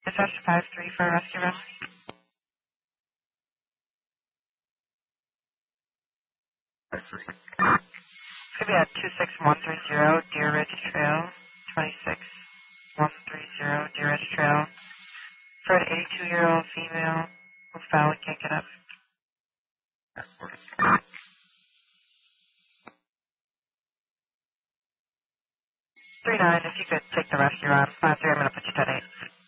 Dispatch 5-3 for a rescue run. It's going to be at 26130 Deer Ridge Trail, 26130 Deer Ridge Trail. For an 82-year-old female who fell and can't get up. 39, if you could take the rescue run. 5-3, I'm going to put you 10-8.